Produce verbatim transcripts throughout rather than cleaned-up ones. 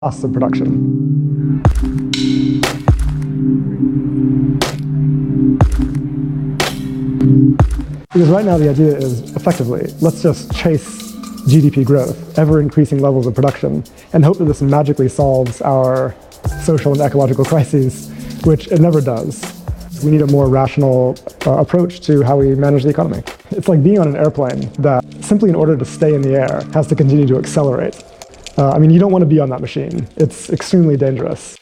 costs of production. Because right now the idea is, effectively, let's just chase G D P growth, ever-increasing levels of production, and hope that this magically solves our social and ecological crises, which it never does. We need a more rational uh, approach to how we manage the economy. It's like being on an airplane that, simply in order to stay in the air, has to continue to accelerate. Uh, I mean, you don't want to be on that machine. It's extremely dangerous.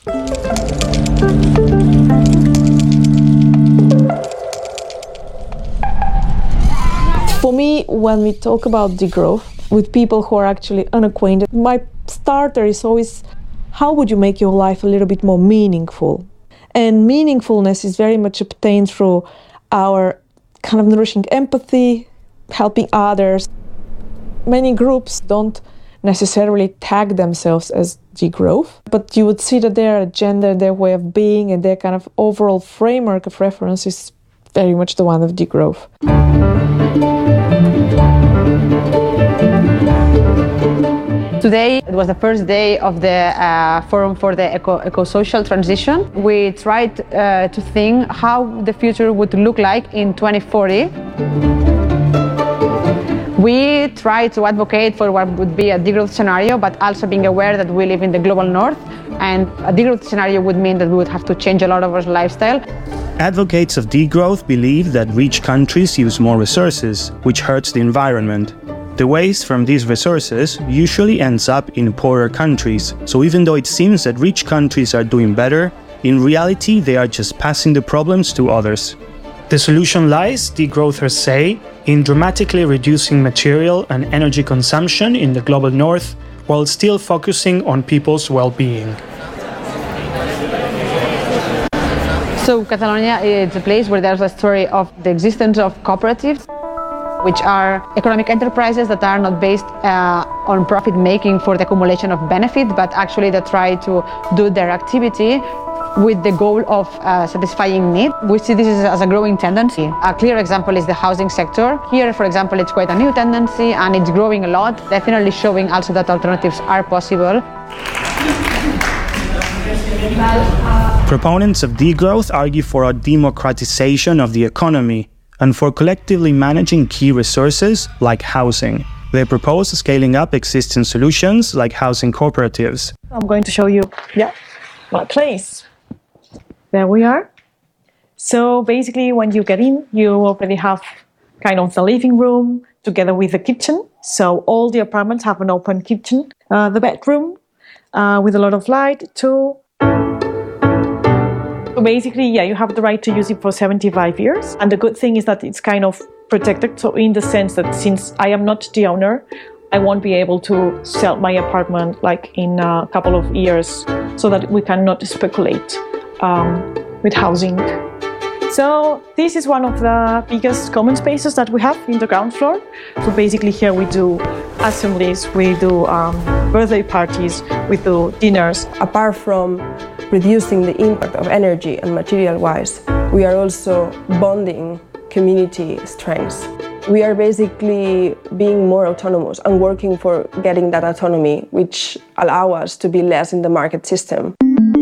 For me, when we talk about degrowth with people who are actually unacquainted, my starter is always, how would you make your life a little bit more meaningful? And meaningfulness is very much obtained through our kind of nourishing empathy, helping others. Many groups don't necessarily tag themselves as degrowth, but you would see that their agenda, their way of being, and their kind of overall framework of reference is very much the one of degrowth. Today it was the first day of the uh, Forum for the Eco, Eco-Social Transition. We tried uh, to think how the future would look like in twenty forty. We try to advocate for what would be a degrowth scenario, but also being aware that we live in the global north, and a degrowth scenario would mean that we would have to change a lot of our lifestyle. Advocates of degrowth believe that rich countries use more resources, which hurts the environment. The waste from these resources usually ends up in poorer countries, so even though it seems that rich countries are doing better, in reality they are just passing the problems to others. The solution lies, degrowthers say, in dramatically reducing material and energy consumption in the global north, while still focusing on people's well-being. So Catalonia is a place where there's a story of the existence of cooperatives, which are economic enterprises that are not based uh, on profit making for the accumulation of benefit, but actually they try to do their activity with the goal of uh, satisfying need. We see this as a growing tendency. A clear example is the housing sector. Here, for example, it's quite a new tendency and it's growing a lot, definitely showing also that alternatives are possible. Proponents of degrowth argue for a democratization of the economy and for collectively managing key resources like housing. They propose scaling up existing solutions like housing cooperatives. I'm going to show you yeah, my place. There we are. So basically when you get in, you already have kind of the living room together with the kitchen. So all the apartments have an open kitchen. Uh, the bedroom uh, with a lot of light too. So basically, yeah, you have the right to use it for seventy-five years. And the good thing is that it's kind of protected. So in the sense that since I am not the owner, I won't be able to sell my apartment like in a couple of years, so that we cannot speculate um, with housing. So this is one of the biggest common spaces that we have in the ground floor. So basically here we do assemblies, we do um, birthday parties, we do dinners. Apart from reducing the impact of energy and material-wise, we are also bonding community strengths. We are basically being more autonomous and working for getting that autonomy, which allow us to be less in the market system.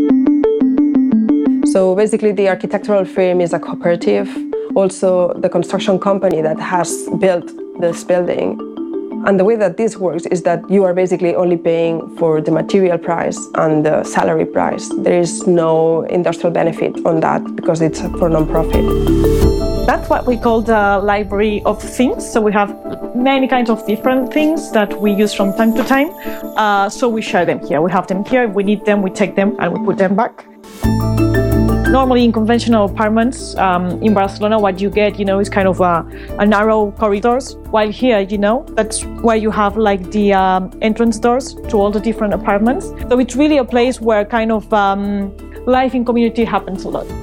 So basically the architectural firm is a cooperative, also the construction company that has built this building. And the way that this works is that you are basically only paying for the material price and the salary price. There is no industrial benefit on that because it's for non-profit. That's what we call the library of things. So we have many kinds of different things that we use from time to time. Uh, so we share them here. We have them here. If we need them, we take them and we put them back. Normally in conventional apartments um, in Barcelona, what you get, you know, is kind of a, a narrow corridors. While here, you know, that's why you have like the um, entrance doors to all the different apartments. So it's really a place where kind of um, life in community happens a lot.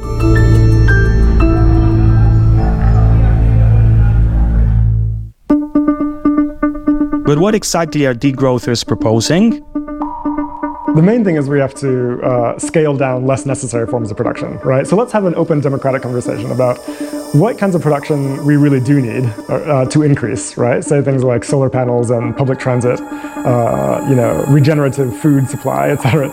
But what exactly are degrowthers proposing? The main thing is we have to uh, scale down less necessary forms of production, right? So let's have an open democratic conversation about what kinds of production we really do need uh, to increase, right? Say things like solar panels and public transit, uh, you know, regenerative food supply, et cetera.